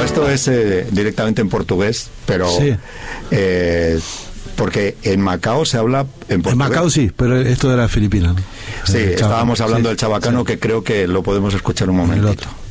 Bueno, esto es directamente en portugués, pero Sí. Porque en Macao se habla en portugués. En Macao sí, pero esto de las Filipinas, ¿no? Sí, estábamos hablando Sí, del chabacano, sí. que creo que lo podemos escuchar un El momentito. otro.